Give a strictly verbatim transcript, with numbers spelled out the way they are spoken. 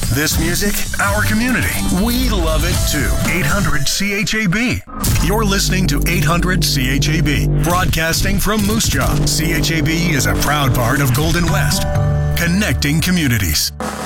This music, our community. We love it too. eight hundred C H A B. You're listening to eight hundred C H A B, broadcasting from Moose Jaw. C H A B is a proud part of Golden West, connecting communities.